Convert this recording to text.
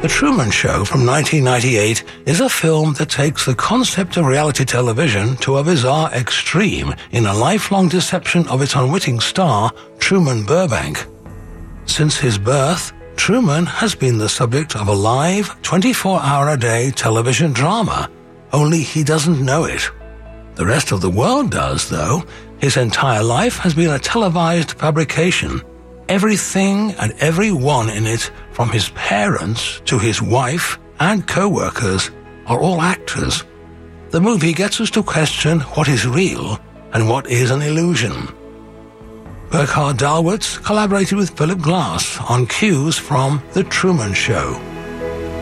The Truman Show from 1998 is a film that takes the concept of reality television to a bizarre extreme in a lifelong deception of its unwitting star, Truman Burbank. Since his birth, Truman has been the subject of a live, 24-hour-a-day television drama, only he doesn't know it. The rest of the world does, though. His entire life has been a televised fabrication. Everything and everyone in it, from his parents to his wife and co-workers, are all actors. The movie gets us to question what is real and what is an illusion. Burkhard Dalwitz collaborated with Philip Glass on cues from The Truman Show.